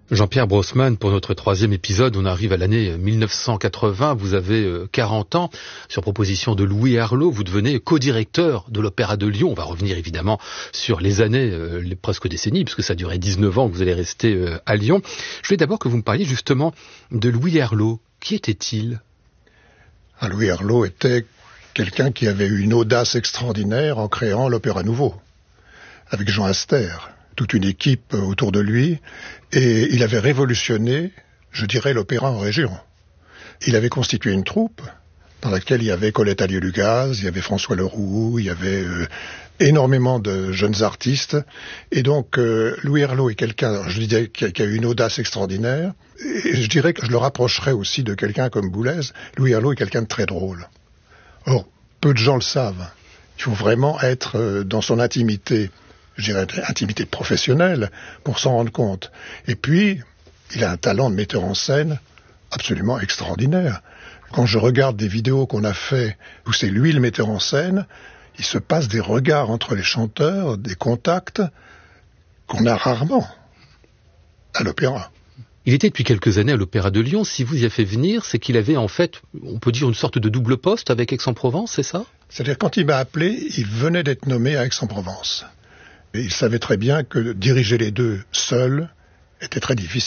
Jean-Pierre Brossman, pour notre troisième épisode, on arrive à l'année 1980, vous avez 40 ans. Sur proposition de Louis Herlaut, vous devenez co-directeur de l'Opéra de Lyon. On va revenir évidemment sur les années, les presque décennies, puisque ça a duré 19 ans que vous allez rester à Lyon. Je voulais d'abord que vous me parliez justement de Louis Herlaut. Qui était-il ? Louis Herlaut était quelqu'un qui avait eu une audace extraordinaire en créant l'Opéra Nouveau, avec Jean Aster, toute une équipe autour de lui, et il avait révolutionné, je dirais, l'opéra en région. Il avait constitué une troupe dans laquelle il y avait Colette Allier-Lugaz, il y avait François Leroux, il y avait énormément de jeunes artistes, et donc Louis Herlaut est quelqu'un, je disais, qui a eu une audace extraordinaire, et je dirais que je le rapprocherais aussi de quelqu'un comme Boulez. Louis Herlaut est quelqu'un de très drôle. Or, peu de gens le savent. Il faut vraiment être dans son intimité, je dirais intimité professionnelle, pour s'en rendre compte. Et puis, il a un talent de metteur en scène absolument extraordinaire. Quand je regarde des vidéos qu'on a fait où c'est lui le metteur en scène, il se passe des regards entre les chanteurs, des contacts qu'on a rarement à l'opéra. Il était depuis quelques années à l'Opéra de Lyon. Si vous y avez fait venir, c'est qu'il avait en fait, on peut dire, une sorte de double poste avec Aix-en-Provence, c'est ça ? C'est-à-dire, quand il m'a appelé, il venait d'être nommé à Aix-en-Provence. Et il savait très bien que diriger les deux seul était très difficile.